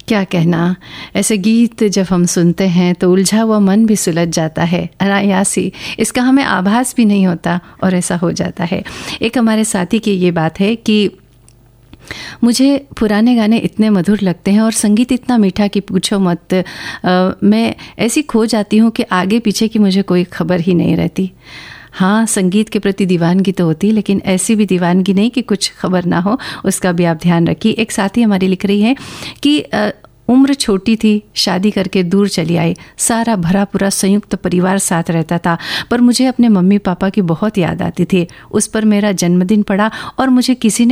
क्या कहना, ऐसे गीत जब हम सुनते हैं तो उलझा हुआ मन भी सुलझ जाता है अनायास ही, इसका हमें आभास भी नहीं होता और ऐसा हो जाता है। एक हमारे साथी की ये बात है कि मुझे पुराने गाने इतने मधुर लगते हैं और संगीत इतना मीठा कि पूछो मत। मैं ऐसी खो जाती हूँ कि आगे पीछे की मुझे कोई खबर ही नहीं रहती। हाँ, संगीत के प्रति दीवानगी तो होती, लेकिन ऐसी भी दीवानगी नहीं कि कुछ खबर ना हो, उसका भी आप ध्यान रखिए। एक साथी हमारी लिख रही है कि उम्र छोटी थी, शादी करके दूर चली आई, सारा भरा पूरा संयुक्त परिवार साथ रहता था, पर मुझे अपने मम्मी पापा की बहुत याद आती थी। उस पर मेरा जन्मदिन पड़ा और मुझे किसी ने